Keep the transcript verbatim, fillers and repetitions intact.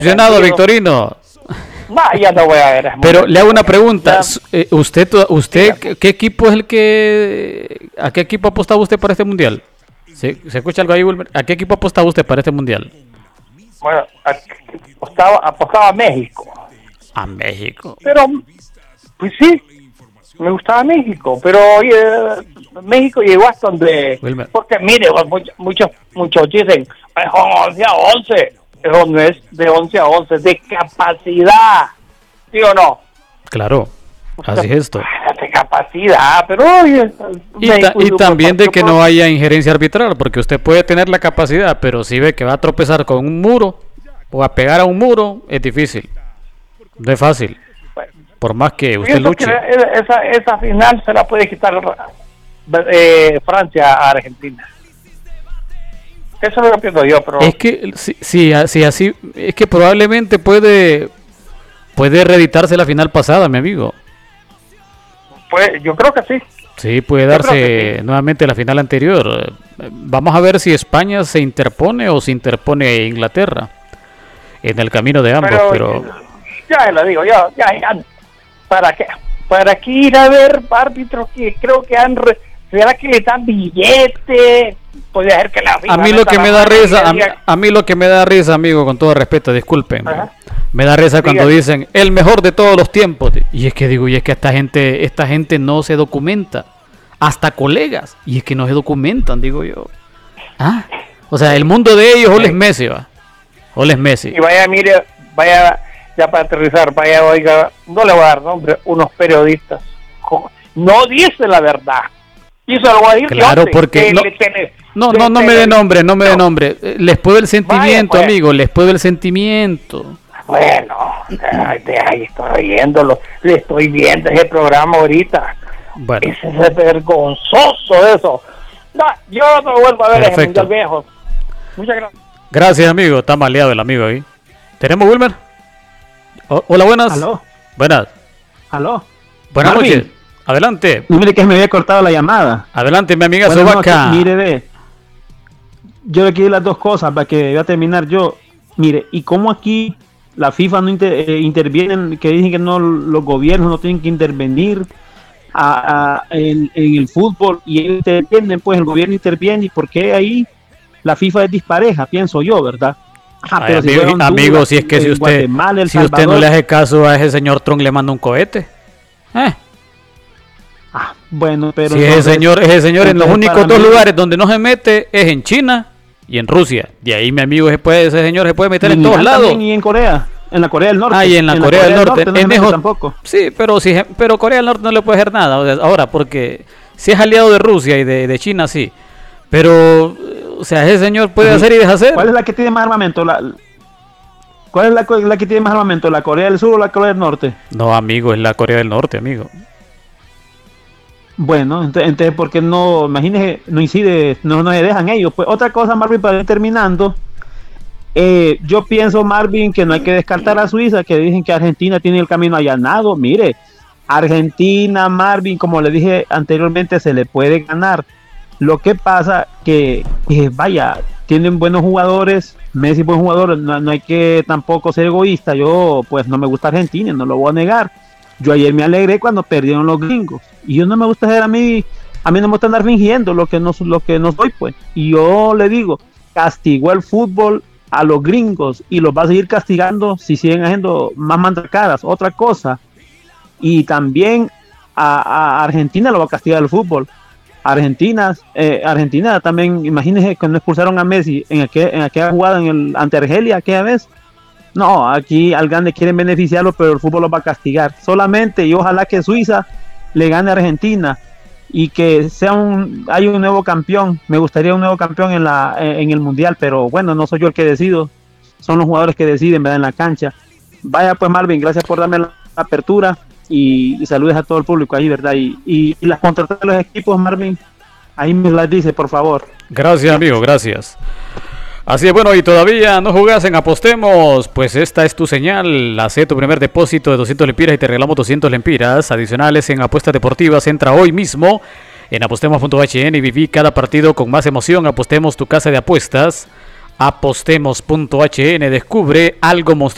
Emocionado, Victorino. No, ya no voy a ver. Pero le hago una pregunta. Eh, ¿Usted, usted qué, qué equipo es el que... ¿A qué equipo apostaba usted para este mundial? ¿Se, se escucha algo ahí, Wilmer? ¿A qué equipo apostaba usted para este mundial? Bueno, apostaba, apostaba a México. A México. Pero, pues sí, me gustaba México. Pero oye, México llegó hasta donde... Wilmer. Porque mire, muchos, muchos, muchos dicen, es once a once. Eso no es de once a once, de capacidad. ¿Sí o no? Claro, así es esto. De capacidad, pero oye, y, ta y también de que no haya injerencia arbitral, porque usted puede tener la capacidad, pero si ve que va a tropezar con un muro o a pegar a un muro, es difícil. No es fácil. Por más que usted luche. Que esa, esa final se la puede quitar eh, Francia a Argentina. Eso lo pienso yo, pero... Es que, sí, sí, sí, así, es que probablemente puede, puede reeditarse la final pasada, mi amigo. Pues yo creo que sí. Sí, puede darse sí. nuevamente la final anterior. Vamos a ver si España se interpone o se interpone Inglaterra en el camino de ambos, pero... pero... Ya lo digo, ya, ya, ya, ¿para qué? ¿Para qué ir a ver árbitros que creo que han... Re... ¿Será que le dan billete? Puede ser que la a mí lo que me da risa, a mí, a mí lo que me da risa, amigo, con todo respeto, disculpen, me da risa cuando Diga. dicen el mejor de todos los tiempos. Y es que digo, y es que esta gente, esta gente no se documenta, hasta colegas, y es que no se documentan, digo yo. ¿Ah? O sea, el mundo de ellos, Ole es Messi, va. Ole es Messi. Y vaya, mire, vaya, ya para aterrizar, vaya, oiga, no le voy a dar nombre, unos periodistas. No dice la verdad. Hizo algo ahí, claro, porque no, tenés, no, no, no me dé nombre, no me dé nombre. Les puedo el sentimiento, vaya, pues. amigo, les puedo el sentimiento. Bueno, ahí estoy viéndolo, le estoy viendo ese programa ahorita. Bueno. Ese es vergonzoso eso. No, yo no vuelvo a ver ese mundial viejo. Muchas gracias. Gracias, amigo, está maleado el amigo ahí. ¿Tenemos Wilmer? O, hola, buenas. Aló. Buenas. Aló. Buenas Marvin. noches. Adelante. No, mire que me había cortado la llamada. Adelante, mi amiga bueno, Sobaca. No, mire, ve. Yo le quiero las dos cosas para que voy a terminar yo. Mire, y cómo aquí la FIFA no inter, eh, interviene, que dicen que no los gobiernos no tienen que intervenir a, a, en, en el fútbol y ellos intervienen, pues el gobierno interviene. ¿Y por qué ahí la FIFA es dispareja? Pienso yo, ¿verdad? Ah, pero Ay, si amigo, amigo, si es que si usted, si usted no le hace caso a ese señor Trump, le manda un cohete. Eh. Ah, bueno, pero si ese señor, ese señor en los únicos dos mí... lugares donde no se mete es en China y en Rusia. De ahí, mi amigo, se puede, ese señor se puede meter y en todos lados. Y en Corea, en la Corea del Norte. Ah, y en la, en Corea, la Corea del Norte, norte no es mejor tampoco. Sí, pero si, pero Corea del Norte no le puede hacer nada. O sea, ahora, porque si es aliado de Rusia y de, de China, sí. Pero, o sea, ese señor puede hacer y deshacer. ¿Cuál es la que tiene más armamento? La, ¿Cuál es la, la que tiene más armamento? ¿La Corea del Sur o la Corea del Norte? No, amigo, es la Corea del Norte, amigo. Bueno, entonces, ¿por qué no? Imagínese, no incide, no, no se dejan ellos. Pues otra cosa, Marvin, para ir terminando, eh, yo pienso, Marvin, que no hay que descartar a Suiza, que dicen que Argentina tiene el camino allanado. Mire, Argentina, Marvin, como le dije anteriormente, se le puede ganar. Lo que pasa que, que vaya, tienen buenos jugadores, Messi buen jugador, no, no hay que tampoco ser egoísta. Yo, pues, no me gusta Argentina, no lo voy a negar. Yo ayer me alegré cuando perdieron los gringos. Y yo no me gusta ser a mí, a mí no me gusta andar fingiendo lo que no, lo que no soy, pues. Y yo le digo, castigó el fútbol a los gringos y los va a seguir castigando si siguen haciendo más mandracadas. Otra cosa. Y también a, a Argentina lo va a castigar el fútbol. Argentina, eh, Argentina también, imagínense cuando expulsaron a Messi en, aquel, en aquella jugada en el, ante Argelia aquella vez. No, aquí al grande quieren beneficiarlo, pero el fútbol los va a castigar. Solamente y ojalá que Suiza le gane a Argentina y que sea un, hay un nuevo campeón. Me gustaría un nuevo campeón en la en el mundial, pero bueno, no soy yo el que decido, son los jugadores que deciden, ¿verdad? En la cancha. Vaya pues, Marvin, gracias por darme la apertura y, y saludes a todo el público ahí, ¿verdad? Y, y, y las contrataciones de los equipos, Marvin, ahí me las dice, por favor. Gracias, amigo, gracias. Así es, bueno, y todavía no jugás en Apostemos, pues esta es tu señal. Hacé tu primer depósito de doscientos lempiras y te regalamos doscientos lempiras adicionales en apuestas deportivas. Entra hoy mismo en apostemos punto h n y viví cada partido con más emoción. Apostemos, tu casa de apuestas. apostemos punto h n, descubre algo monstruoso.